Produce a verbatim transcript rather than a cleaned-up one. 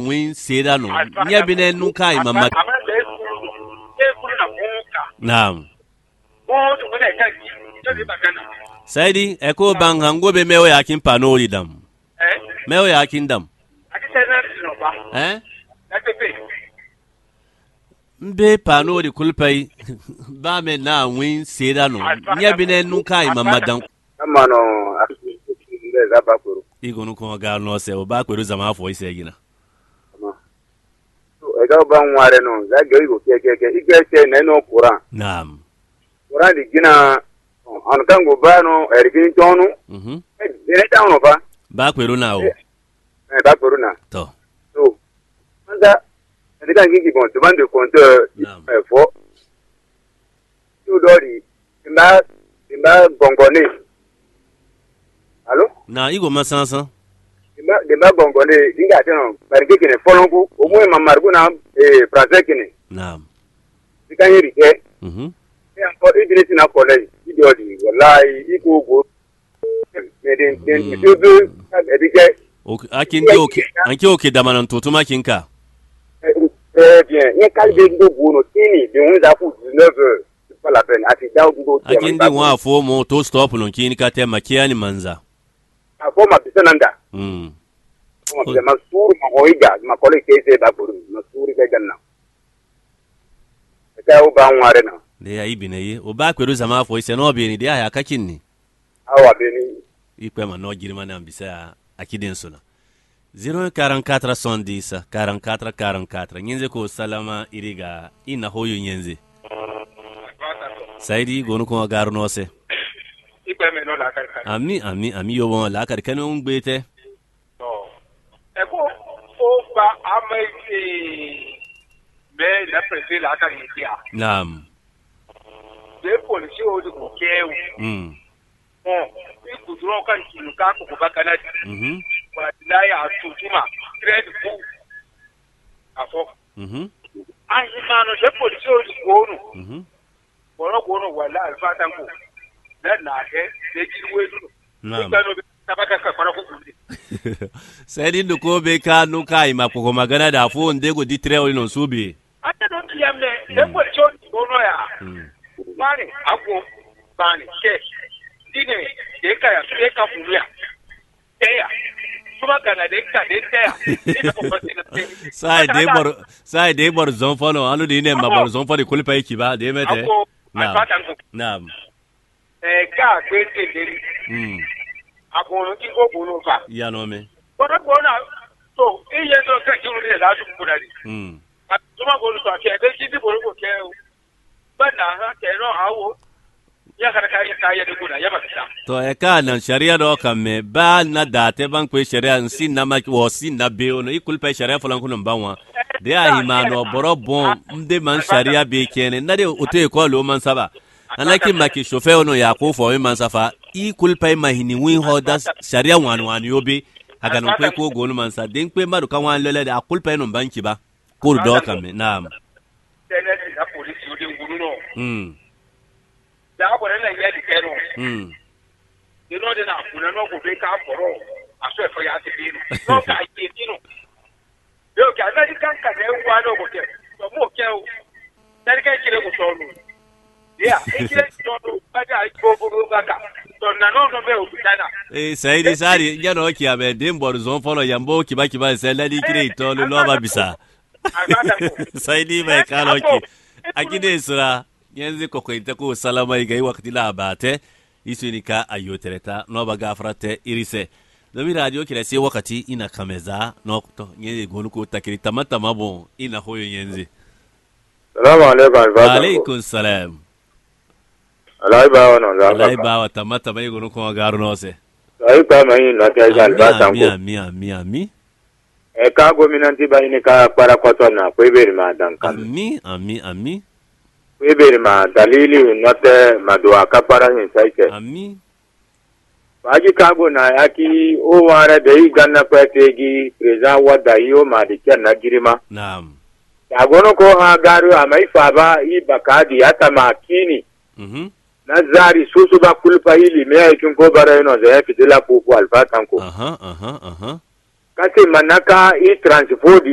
win seda no nya bi na nu kai mama naam Saidi eko bang hango be mewo yakin panoli dam eh mewo yakin dam eh mbe panoli kulpai ba me na win seda no nya bi na nu kai mama dam amano mbe za bakuru igonu ko ga no se o bakuru zama afo ise gina so e ga ba nware no za ga igo keke ige se na no Quran naam Quran di gina an kan go ba no ergin tonu mhm e dire ta no ba bakuru na o eh bakuru na to so anda e ga ngi bon to bande compteur e fo tu dori nda nda gongone Allô? Na igo masansan. Dimba dimba gongone dinga teno barike kene folongu omo ma margu na eh français kene. Naam. Dikanye rike. Mhm. E anko idrisi na college idio di wallahi iko go. Meden den tudu edike. Okay, akinde okay. Anke okay damanan totuma kinka. Très bien. Ni kalbe ndo bono tini de on da fu dix-neuf heures. C'est pas la peine. Ati dawo ndo. Akinde wa fo mo to stop no kini ka te makiani manza. Akoma bisananda. Mm. Koma masuri mahoiga makole kese bakuru masuri ga ganna. Ka o ba nware na. De ya ibine yi o ba kweru zama fo ise no bi ni de aya kakinni. Awa beni. Ikwe ma no girma na ambisa akidin suna. zero un quarante-quatre soixante-dix quarante-quatre quarante-quatre nyenze ko salama iriga ina hoyo nyenze. Saidi gonu ko garu no se. Ami ami ami yo won la kar kan on gbete to e ko o ba amai be la presi la ka ni dia naam de police o de ko kew mm oh i ku dro kan ki ka ko ba kana mhm wa la ya tutuma trade ku afo mhm ai mano de police o de ko no mhm boro ko no wala alfatan ko na ke de jirwedu naam tabaka ka fara ku sai din ko be ka no kai ma ko magana da fo nde go di tre o no subi ata don yamne e ko chon bono ya bani ako bani ke dine de ka ya de ka fuya eya kuma kana de ka de ya sai de bor sai de bor zon fo no anu di ne ma bor zon fo de kulpa yiki ba de mete naam naam eh ka kwete deri mm akono ki ko bono fa ya no me bona bona to iye no ka ki uri la su kunari mm tuma ko so ke de ki di bono ko ke bana ha ke no hawo ya kana ka ya ya de kuna ya ba ta to e ka nan sharia do kam me ba na date ban ko sharia nsin na ma wo sin na be ono ikul pe sharia falan kunun banwa de a himano boro bon mde man sharia be kene na de ote ko lo man saba anaki maki chauffeur no ya ko fo man safa i kulpai mahini win hoda sharia wan wan yobe aga no kwe ko gonu man sa den kwe maru kan wan lele da kulpai no banki ba ko do kam naam tele da police yodi ngunu no mm da ko na ya di kero mm you know na kuna no ko be ka foro aso e fo ya ti bi no ka ti ti no yo ka na di kan ka ne wa no ko ke to mo ke o dari ka kire ko so no yeah, ikile todo baga ibobu gaga. To na no no be ubitana. Eh Saidi Sari ya no ki abe dimbor zon folo yambo ki ba ki ba se ladi kire to lo lo ba bisa. Saidi mai kalo ki. Akide sura yanzu ko ko ko salama ga wakati la bate isu ni ka ayotereta no ba gafrate irise. Domi radio kila si wakati ina kameza no to nyenze gonu ko takiri tamata mabo ina hoyo nyenze. Salamu alaikum. Wa alaikum salam. Alai ba wono za. Alai ba wa tamata bai gonu ko garu no se. Ai pa mai na ta ga ba tan ko. Mi mi mi. E ka gominanti ba ni ka para kwato na ko iberi ma dan kan. Ami ami ami. Ko iberi ma dalili note madwa ka para ni saike. Ami. Baji ka go na yaki o ware da yi ganna kwategi president wada yi o ma de na girima. Naam. Ya gono ko ha garu amai fa ba yi bakadi ata makini. Mhm. Na zari susu ba kulpa hili mea ikin ko bara ino za ya fitila pupu alfatan ko. Aha, aha, aha. Kasi manaka i transport